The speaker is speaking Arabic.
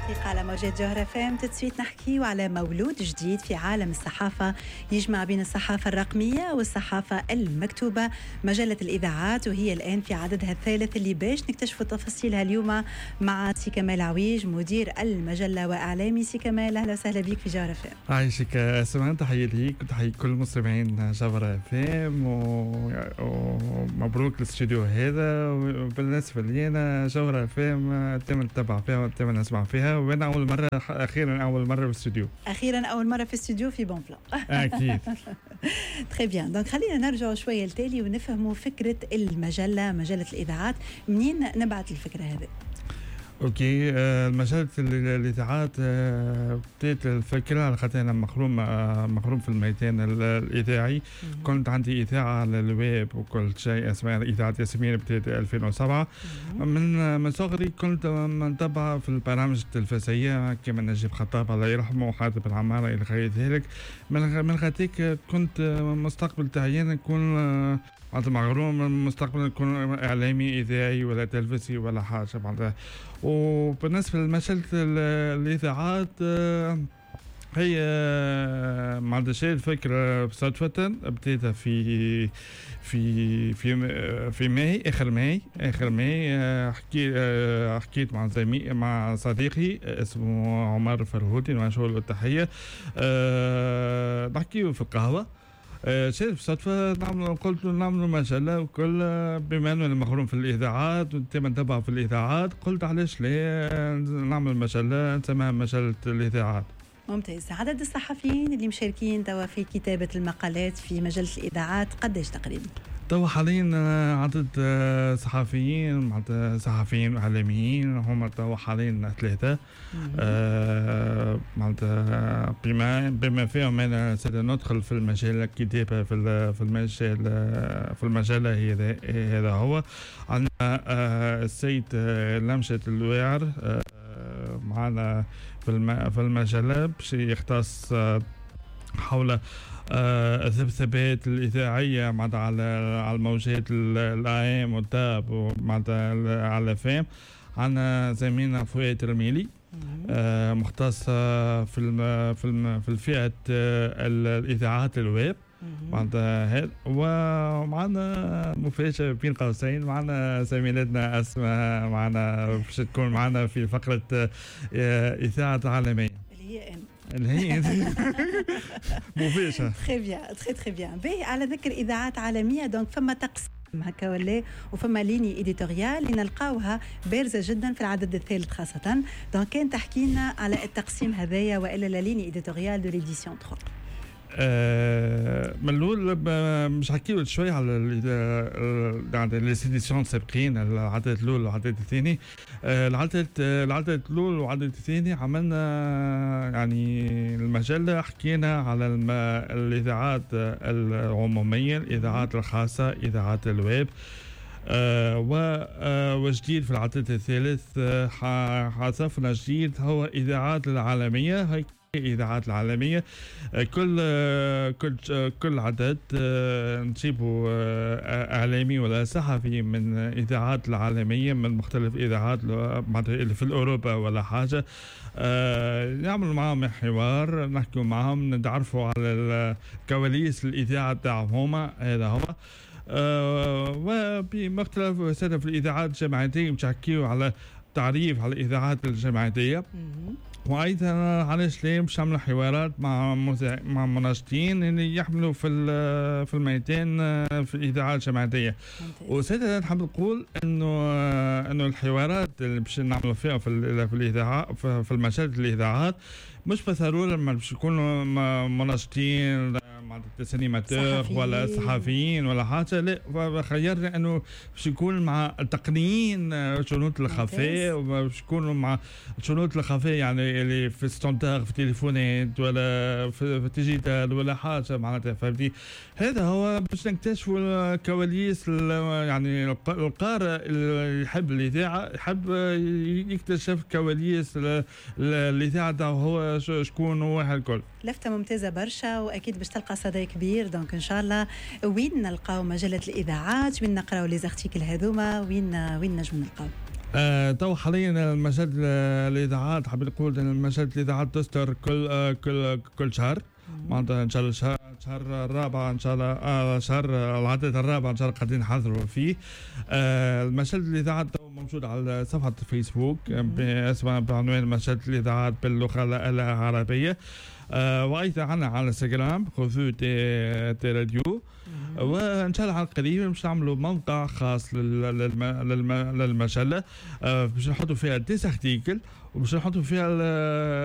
دقيقة على موجات جوهرة فام. تتسويت نحكي على مولود جديد في عالم الصحافة يجمع بين الصحافة الرقمية والصحافة المكتوبة، مجلة الإذاعات، وهي الآن في عددها الثالث اللي باش نكتشفوا تفاصيلها اليوم مع سي كمال عويج مدير المجلة وإعلامي. سي كمال أهلا وسهلا بك في جوهرة فام. عايشك سمان، تحية ليك وتحية كل مستمعين جوهرة فام ومبروك الاستوديو هذا. وبالنسبة لينا جوهرة فام تم نتبع فيها وتم نسمع فيها، وانا اول مره اخيرا اول مره في الاستوديو. اخيرا اول مره في الاستوديو في بون بلان. اكيد. تري بيان. دونك خلينا نرجع شويه لتالي ونفهموا فكره المجله، مجله الاذاعات، منين نبعث الفكره هذه؟ اوكي. مجله الاذاعات بديت الفكره على خاطر انا مخروم في الميدان الاذاعي. كنت عندي اذاعه على الويب وكل شيء اسمها اذاعه ياسمين، بديت 2007. من صغري كنت منتبع في البرامج التلفزيونيه كما نجيب خطاب الله يرحمه وحاتم العماره الى غير ذلك. من غاديك كنت مستقبل تاعي نكون عاد مغروم مستقبلا نكون اعلامي اذاعي ولا تلفزيوني ولا حاجه بعد. وبالنسبه لمجله الاذاعات هي ما عندها شيء الفكره صدفه بديتها في ماي، اخر ماي حكيت مع صديقي اسمه عمر فرهودي نوجه له التحيه. نحكيو في القهوه، شيء بصدفة قلت له نعمل مجلة وكل بما أنه مخروم في الإذاعات وتم نتابع في الإذاعات، قلت علاش ليه نعمل مجلة نسميها مجلة الإذاعات. ممتاز. عدد الصحفيين اللي مشاركين توا في كتابة المقالات في مجلة الإذاعات قديش تقريبا؟ توا حاليا عدد صحفيين وإعلاميين هم توا حاليا 3. معناتها بما فيهم أنا سندخل في المجال الكتابة في المجلة هذا هو. عندنا السيد لمشة الواعر معنا في المجلة باش يختص حول الذبذبات الإذاعية معناتها على الموجات الآم والتاب ومعناتها على فام. عندنا زميلنا فؤاد رميلي مختص في الفئة الإذاعات الويب معناتها. ومعنا مفاجأة بين قوسين، معنا زميلتنا أسماء معنا باش تكون معنا في فقرة إذاعة عالمية اللي هي مفاجأة. تري بيان. باهي، على ذكر إذاعات عالمية، دونك فما تقسيم هكا ولا وفما ليني إديتوريال اللي نلقاوها بارزة جدا في العدد الثالث خاصة. دونك كان تحكي لنا على التقسيم هذايا وإلا لا ليني إديتوريال دو ليديسيون 3. من الاول مش حكيت شويه على السيديسيون السابقين، العدد الاول والعدد الثاني. العدد الاول والعدد الثاني عملنا يعني المجله حكينا على الاذاعات العموميه، الاذاعات الخاصه، اذاعات الويب. وجديد في العدد الثالث حذفنا جديد هو اذاعات العالميه. هي إذاعات العالمية كل عدد نجيبوا إعلامي ولا صحفي من إذاعات العالمية من مختلف إذاعات في الأوروبا ولا حاجة. نعمل معهم حوار، نحكي معهم، نتعرفوا على الكواليس الإذاعة تاعهم. هذا هو. وبمختلف وسائل في الإذاعات الجماعية مشاركيوا على تعريف على الإذاعات الجماعية. وايضا علاش ليه باش نعملوا حوارات مع مناشطين اللي يحملوا في الميدان في الاذاعات الجماعيه. وسيدنا نحب نقول انه الحوارات اللي باش نعملوا فيها في الاذاعه في المجال الاذاعات مش بالضروره باش يكونوا مناشطين مع السينماتور ولا صحفيين ولا حاجه، لا خيرنا انه باش يكون مع تقنيين شنوط الخفاء، وباش يكونوا مع شنوط الخفاء يعني اللي في ستاندر في تليفونات ولا في ديجيتال ولا حاجه معناتها فهمتي. هذا هو باش نكتشفوا الكواليس يعني القارئ اللي يحب الاذاعه يحب يكتشف كواليس الاذاعه هو شكون هو الكل. لفتة ممتازة برشا، وأكيد باش تلقى صدى كبير. دونك إن شاء الله وين نلقاو مجلة الإذاعات، وين نقراو لي زارتيكل هذوما، وين نجم نلقاو؟ تو حاليا مجال الاذاعات حابب نقول ان مجال الاذاعات تصدر كل شهر معناتها ان شاء الله شهر الرابع ان شاء الله شهر العدد الرابع ان شاء الله قاعدين نحضروا فيه. مجال الاذاعات موجود على صفحه الفيسبوك اسمها بعنوان مجال الاذاعات باللغه العربيه. وايضا عنا على الانستغرام خذوا تي راديو. وان شاء الله على القريب باش نعملوا موقع خاص للمجله باش نحطوا فيها 10 ارتيكل وباش نحطوا فيها